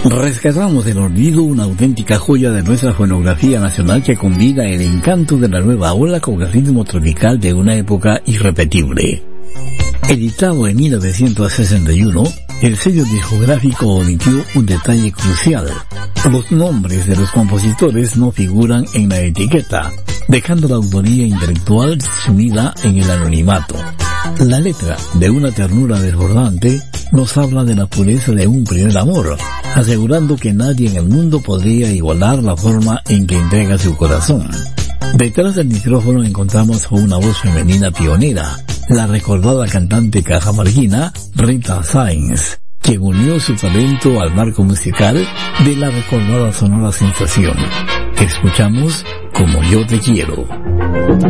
Rescatamos del olvido una auténtica joya de nuestra fonografía nacional que combina el encanto de la nueva ola con el ritmo tropical de una época irrepetible. Editado en 1961, el sello discográfico omitió un detalle crucial. Los nombres de los compositores no figuran en la etiqueta, dejando la autoría intelectual sumida en el anonimato. La letra, de una ternura desbordante, nos habla de la pureza de un primer amor, asegurando que nadie en el mundo podría igualar la forma en que entrega su corazón. Detrás del micrófono encontramos a una voz femenina pionera, la recordada cantante cajamarquina Rita Sainz, que unió su talento al marco musical de la recordada Sonora Sensación. Escuchamos Como yo te quiero.